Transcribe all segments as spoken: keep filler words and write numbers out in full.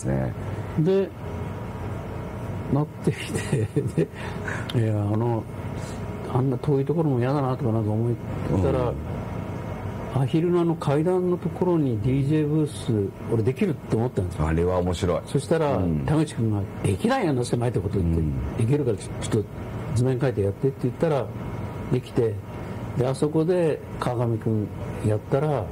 ですね。 でなってきてでいやあのあんな遠いところも嫌だなとかなんか思ったら、うん、アヒルのあの階段のところに ディージェー ブース俺できるって思ったんですよ。 あれは面白い。 そしたら、うん、田口君ができないやんな狭いってこと言って、うん、できるからちょっと図面書いてやってって言ったらできて、であそこで川上君やったら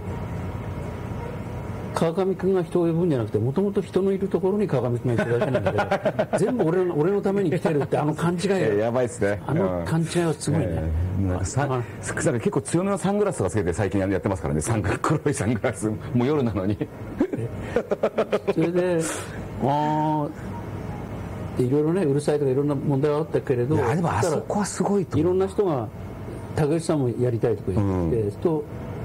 川上君が人を呼ぶんじゃなくてもともと人のいるところに川上君がいるだけなんだけど全部 俺 の, 俺のために来てるってあの勘違いがやばいですね。 あの勘違いはすごいね、 うん、なんかさ結構強めのサングラスとかつけて最近やってますからね。サン黒いサングラスもう夜なのにそれであいろいろねうるさいとかいろんな問題はあったけれど、 いやでもあそこはすごいといろんな人が竹内さんもやりたいとか言って、うん、と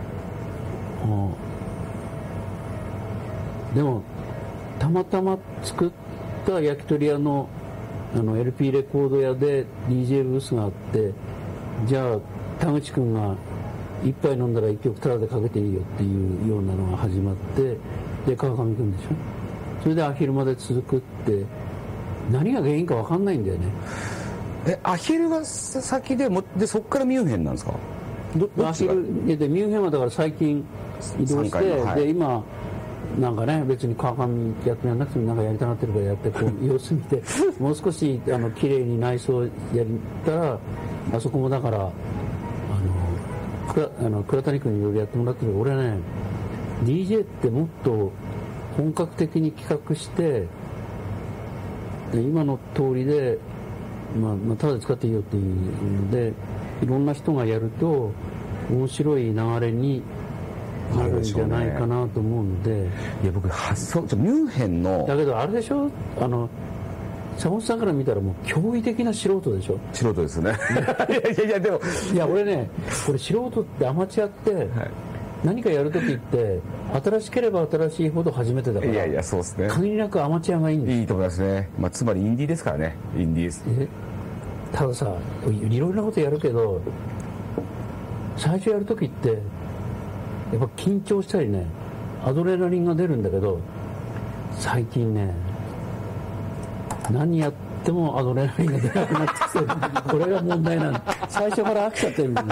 でもたまたま作った焼き鳥屋の、あの エルピー レコード屋で ディージェー ブースがあって、じゃあ田口君が一杯飲んだら一曲タダでかけていいよっていうようなのが始まって、で川上君でしょ。それでアヒルまで続くって何が原因か分かんないんだよね。 えアヒルが先でもでそこからミュンヘンなんですか。 どどアヒルでミュンヘンはだから最近移動して、はい、で今なんかね別に川上やってやらなくてもなんかやりたがってるからやってこう様子見てもう少しあの綺麗に内装やったらあそこもだからあの倉あの倉谷君にいろいろやってもらってるけど、俺ね ディージェー ってもっと本格的に企画してで今の通りで、まあ、まあただで使っていいよっていうのでいろんな人がやると面白い流れになるんじゃないかなと思うので、ね、 いや僕発想ミュンヘンのだけどあれでしょ、あの坂本さんから見たらもう驚異的な素人でしょ。 素人ですねいやいやいやでもいや俺ねこれ素人ってアマチュアって、はい、何かやるときって新しければ新しいほど初めてだから、 いやいやそうですね、 限りなくアマチュアがいいんです。 いいと思いますね、まあ、つまりインディーですからね。インディーです。 たださいろいろなことやるけど最初やるときってやっぱ緊張したりねアドレナリンが出るんだけど、最近ね何やってもアドレナリンが出なくなってきてるこれが問題なんだ。最初から飽きちゃってるんだ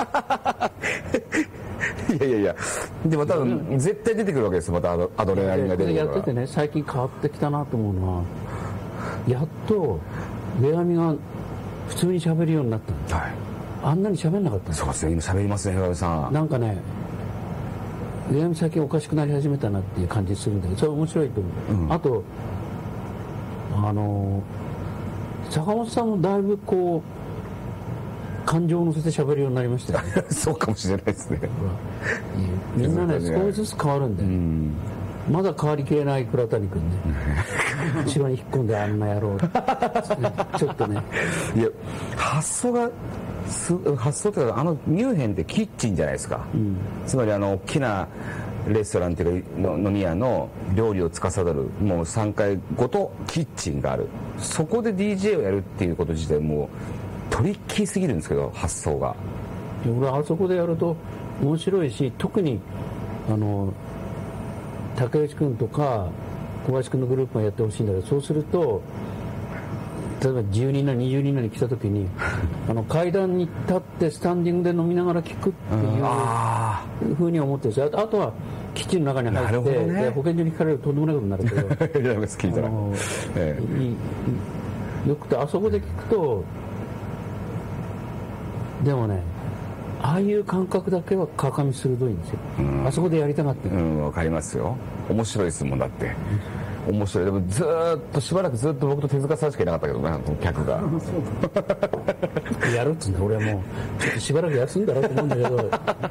いやいやいやでも多分絶対出てくるわけです。またアド、アドレナリンが出てくるから。 やっててね最近変わってきたなと思うのはやっと上上が普通に喋るようになったんです、はい、あんなに喋んなかったんです。 そうですね、今喋りますね上上さん。 なんかね上上最近おかしくなり始めたなっていう感じするんだけど、それ面白いと思う、うん、あとあの坂本さんもだいぶこう感情を乗せて喋るようになりましたよねそうかもしれないですね。 みんなね少しずつ変わるんだよ、うん、まだ変わりきれない倉谷君ね後ろに引っ込んであんな野郎ちょっとねいや発想が発想というかあのミュンヘンってキッチンじゃないですか、うん、つまりあの大きなレストランっていうか飲み屋の料理を司るもうさんがいごとキッチンがある。そこで ディージェー をやるっていうこと自体もうトリッキーすぎるんですけど発想が。 俺あそこでやると面白いし、特にあの竹内君とか小林君のグループがやってほしいんだけど、そうすると例えばじゅうにんなりにじゅうにんなり来た時にあの階段に立ってスタンディングで飲みながら聞くっていうふうに思ってるんですよ。あとはキッチンの中に入って、ね、保健所に聞かれるととんでもないことになるけど聞いたら、ええ、よくてあそこで聞くとでもねああいう感覚だけは川上鋭いんですよ、うん、あそこでやりたがってる。 うんわかりますよ。面白いですもんだって、うん、面白い。でもずーっとしばらくずっと僕と手塚さんしかいなかったけどね客がやるっつうんだ俺はもうちょっとしばらく休んだろうと思うんだけど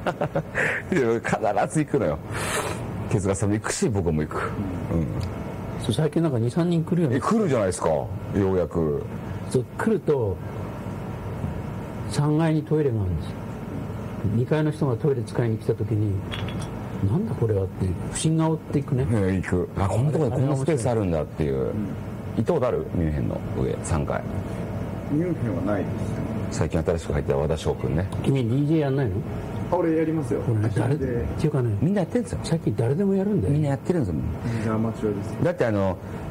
必ず行くのよ。手塚さんも行くし僕も行く、うんそう最近なんか にさんにん来るよね。 来るじゃないですかようやく。 そう来るとさんがいにトイレがあるんですよ。にかいの人がトイレ使いに来た時になんだこれはって不審が煽っていくね、 うん、行く。あこんなところでこんなスペースあるんだっていう、うん、行ったことあるミュンヘンの上さんがい。 ミュンヘンはないです。 最近新しく入った和田翔くんね。 君 ディージェー やんないの？ 俺やりますよ。 俺誰っていうかねみんなやってるんですよ。 最近誰でもやるんだよ。 みんなやってるんですよ。 みんなアマチュアですよ。 だってあの